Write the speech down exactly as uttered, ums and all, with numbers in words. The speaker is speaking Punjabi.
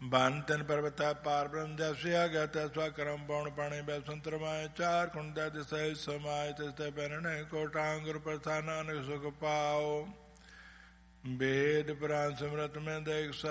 ਬਨ ਤਿਨ ਪਰਬਤਾ ਪਾਰ ਬ੍ਰਹਮ ਜੈਸੇ ਆ ਗਿਆ ਤੈਸਾ ਕਰਮ ਪਉਣ ਪਾਣੀ ਬੈਸੰਤ ਰਮਾਏ ਚਾਰ ਖੁੰਡਾ ਦਿਸੈ ਸਮਾਏ ਤਿਸ ਤੇ ਪਹਿਨਣੇ ਕੋਟਾਂਗੁਰ ਪ੍ਰਥਾ ਨਾਨਕ ਸੁਖ ਪਾਓ। ਵੇਦ ਪੁਰਾਨ ਸਿਮਰਤ ਮੈਂ ਦੇਖ